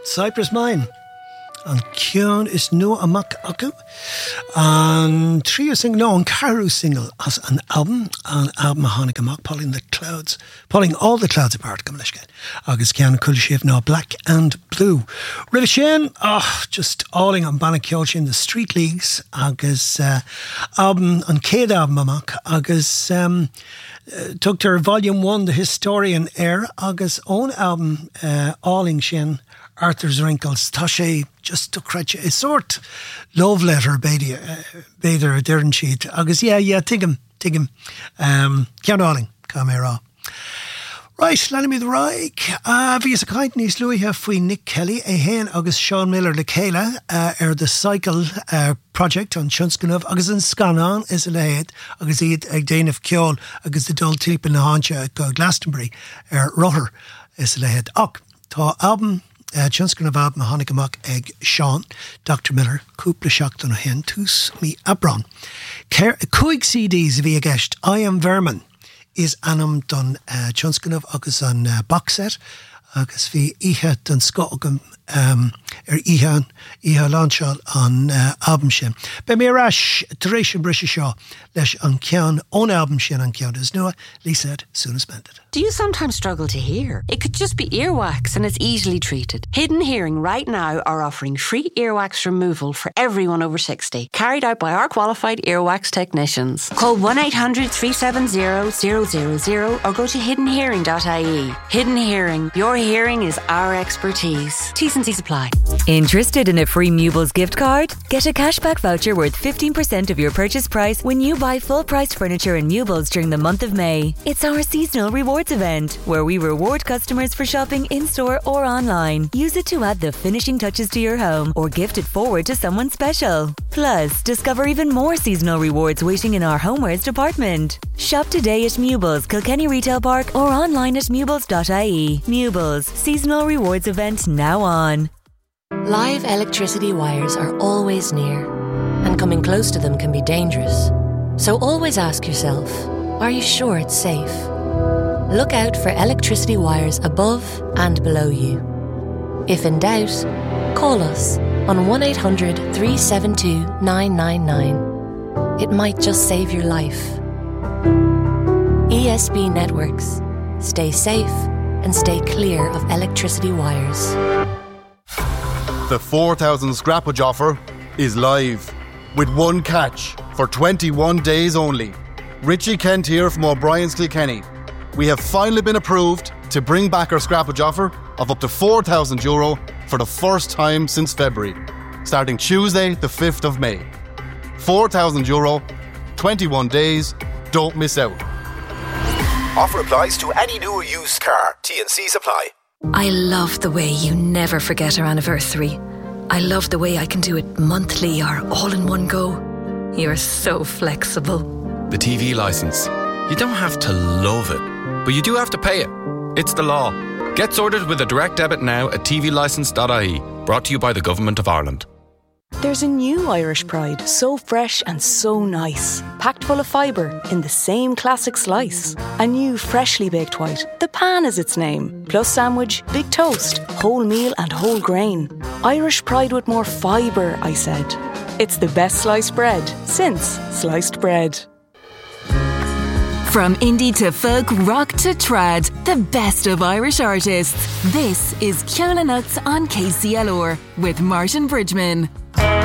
Cyprus Mine. An Cian is no amach acu. An trio single, no, an Caru single as an album Hanukkah amach, pulling all the clouds apart, come let's get. Agus Cian Kulshiv no Black and Blue. Rivishen, just alling on Bannakiolch in the street leagues, Agus album, an Cade album amach, Agus took their volume 1, The Historian Air, Agus own album, alling Shin. Arthur's Wrinkles, Tashe just took right a sort love letter Bader Darren sheet. Agus take him. Cian Alling, Camera. Right, let me the right. Via kindness Louis have for Nick Kelly, a hen Agus Sean Miller le Kayla, the cycle project on Chunskanov, Agus in Scanon is a laid, Agus eat a Dane of Kjol, Agus the dull tip in the Hancha at Glastonbury, Rotter is a laid. Ta album. Chunskin of Ab Hanukkah Mach Egg Sean, Dr. Miller, Cúpla Seachtain Hen, Tus Mi Abron. Cuig CDs via guest, I Am Vermin is Anam done Chunskin of Agus on box set, Agus vi Ihe done Scotgum Ihe Lanchal on album shin. Be me rash Teresha Brisha Shaw, Lesh on Cian, own album shin on Cian is Noah, Lee said, soon as mended. Do you sometimes struggle to hear? It could just be earwax and it's easily treated. Hidden Hearing right now are offering free earwax removal for everyone over 60, carried out by our qualified earwax technicians. Call 1-800-370-000 or go to hiddenhearing.ie. Hidden Hearing, your hearing is our expertise. T's and C's apply. Interested in a free Mewbles gift card? Get a cashback voucher worth 15% of your purchase price when you buy full-priced furniture in Mewbles during the month of May. It's our seasonal rewards event where we reward customers for shopping in-store or online. Use it to add the finishing touches to your home or gift it forward to someone special. Plus, discover even more seasonal rewards waiting in our homewares department. Shop today at Mewbles, Kilkenny Retail Park or online at mewbles.ie. Mewbles, seasonal rewards event now on. Live electricity wires are always near, and coming close to them can be dangerous. So always ask yourself, are you sure it's safe? Look out for electricity wires above and below you. If in doubt, call us on 1-800-372-999. It might just save your life. ESB Networks. Stay safe and stay clear of electricity wires. The 4,000 scrappage offer is live with one catch for 21 days only. Richie Kent here from O'Brien's Kilkenny. We have finally been approved to bring back our scrappage offer of up to €4,000 for the first time since February, starting Tuesday the 5th of May. €4,000, 21 days, don't miss out. Offer applies to any new or used car. T&Cs apply. I love the way you never forget our anniversary. I love the way I can do it monthly or all in one go. You're so flexible. The TV licence. You don't have to love it, but you do have to pay it. It's the law. Get sorted with a direct debit now at tvlicence.ie. Brought to you by the Government of Ireland. There's a new Irish Pride, so fresh and so nice. Packed full of fibre in the same classic slice. A new freshly baked white, the pan is its name. Plus sandwich, big toast, whole meal and whole grain. Irish Pride with more fibre, I said. It's the best sliced bread since sliced bread. From indie to folk, rock to trad, the best of Irish artists. This is Ceola Nuts on KCLR with Martin Bridgman.